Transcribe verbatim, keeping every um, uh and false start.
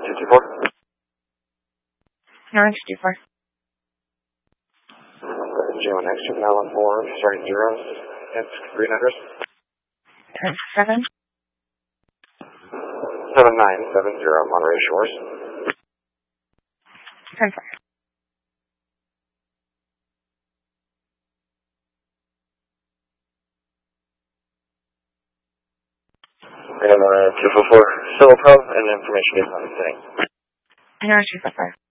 two two four. Orange two four. J one X two now on four, starting zeros. It's green address. Turn seven. seven nine seven zero, Monterey Shores. Turn four. And uh, two four four, Civil Pro, and information is on the thing. Orange two four four.